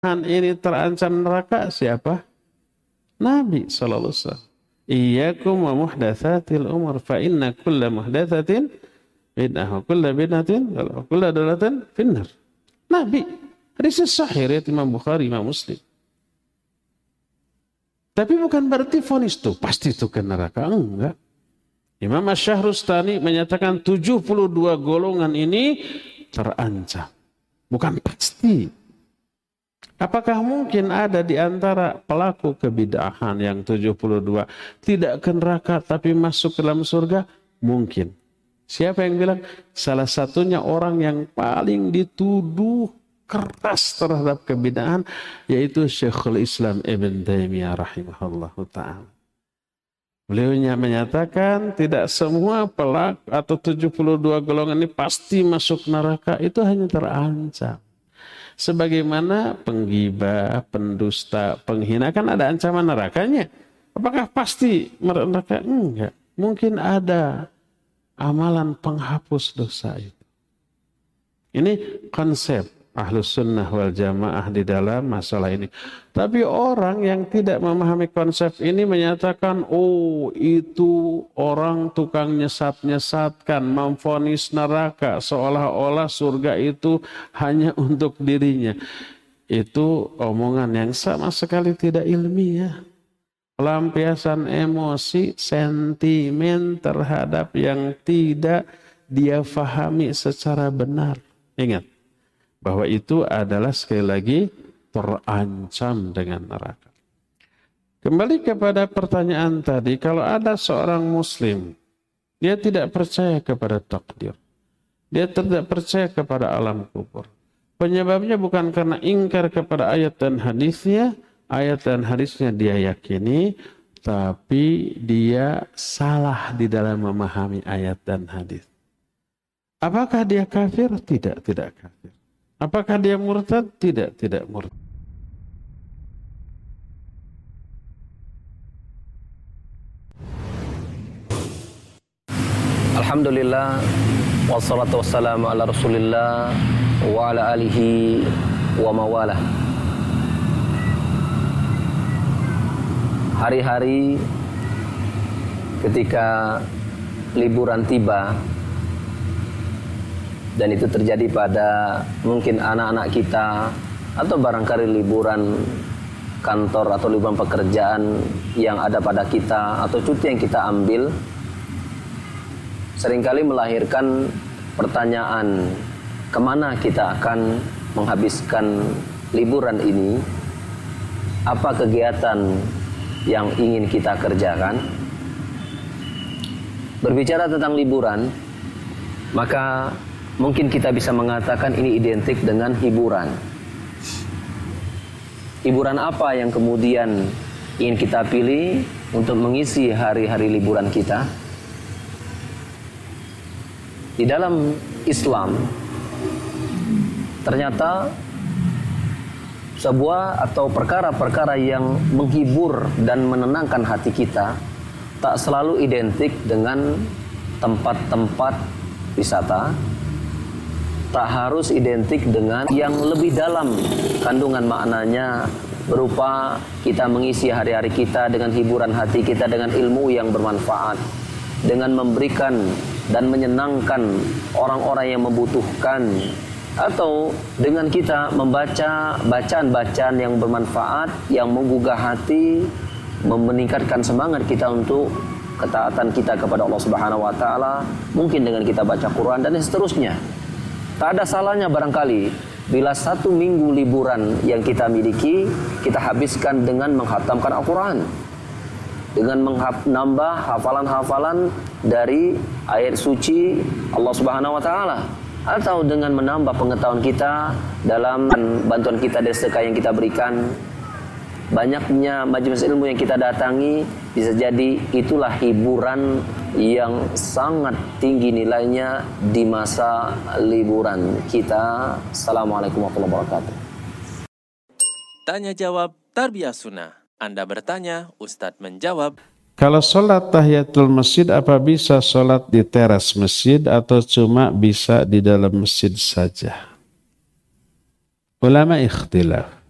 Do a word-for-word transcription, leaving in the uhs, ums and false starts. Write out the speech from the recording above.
ini terancam neraka siapa? Nabi sallallahu alaihi wasallam. Iyyakum wa muhdatsatil umur fa inna kulla muhdatsatin bid'ah wa kulla bid'atin wa kulla dalalatin finnar. Nabi, hadis sahih riwayat Imam Bukhari, Imam Muslim. Tapi bukan berarti vonis itu pasti itu ke neraka, enggak. Imam Asy-Syahrustani menyatakan tujuh puluh dua golongan ini terancam. Bukan pasti. Apakah mungkin ada di antara pelaku kebid'ahan yang tujuh puluh dua tidak ke neraka tapi masuk ke dalam surga? Mungkin. Siapa yang bilang? Salah satunya orang yang paling dituduh keras terhadap kebid'ahan yaitu Syekhul Islam Ibn Taimiyah rahimahullah ta'ala. Beliaunya menyatakan tidak semua pelaku atau tujuh puluh dua golongan ini pasti masuk neraka, itu hanya terancam. Sebagaimana penggibah, pendusta, penghina kan ada ancaman nerakanya. Apakah pasti neraka? Enggak. Mungkin ada amalan penghapus dosa itu. Ini konsep Ahlus Sunnah wal Jamaah di dalam masalah ini. Tapi orang yang tidak memahami konsep ini menyatakan, oh itu orang tukang nyesat-nyesatkan, memvonis neraka, seolah-olah surga itu hanya untuk dirinya. Itu omongan yang sama sekali tidak ilmiah. Pelampiasan emosi, sentimen terhadap yang tidak dia fahami secara benar. Ingat, bahwa itu adalah sekali lagi terancam dengan neraka. Kembali kepada pertanyaan tadi, kalau ada seorang muslim, dia tidak percaya kepada takdir, dia tidak percaya kepada alam kubur. Penyebabnya bukan karena ingkar kepada ayat dan hadisnya, ayat dan hadisnya dia yakini, tapi dia salah di dalam memahami ayat dan hadis. Apakah dia kafir? Tidak, tidak kafir. Apakah dia murtad? Tidak, tidak murtad. Alhamdulillah, wassalatu wassalamu ala rasulillah wa ala alihi wa mawalah. Hari-hari ketika liburan tiba, dan itu terjadi pada mungkin anak-anak kita atau barangkali liburan kantor atau liburan pekerjaan yang ada pada kita atau cuti yang kita ambil, seringkali melahirkan pertanyaan, kemana kita akan menghabiskan liburan ini, apa kegiatan yang ingin kita kerjakan. Berbicara tentang liburan, maka mungkin kita bisa mengatakan ini identik dengan hiburan. Hiburan apa yang kemudian ingin kita pilih untuk mengisi hari-hari liburan kita? Di dalam Islam, ternyata sebuah atau perkara-perkara yang menghibur dan menenangkan hati kita tak selalu identik dengan tempat-tempat wisata, tak harus identik dengan yang lebih dalam kandungan maknanya, berupa kita mengisi hari-hari kita dengan hiburan hati kita dengan ilmu yang bermanfaat, dengan memberikan dan menyenangkan orang-orang yang membutuhkan, atau dengan kita membaca bacaan-bacaan yang bermanfaat, yang menggugah hati, meningkatkan semangat kita untuk ketaatan kita kepada Allah Subhanahu wa taala, mungkin dengan kita baca Quran dan seterusnya. Tak ada salahnya barangkali bila satu minggu liburan yang kita miliki kita habiskan dengan menghatamkan Al-Quran, dengan menambah hafalan-hafalan dari ayat suci Allah Subhanahu wa taala, atau dengan menambah pengetahuan kita dalam bantuan kita dan sedekah yang kita berikan. Banyaknya majelis ilmu yang kita datangi, bisa jadi itulah hiburan yang sangat tinggi nilainya di masa liburan kita. Assalamualaikum warahmatullahi wabarakatuh. Tanya jawab Tarbiyah Sunnah. Anda bertanya, Ustadz menjawab. Kalau sholat tahiyatul masjid, apa bisa sholat di teras masjid atau cuma bisa di dalam masjid saja? Ulama ikhtilaf.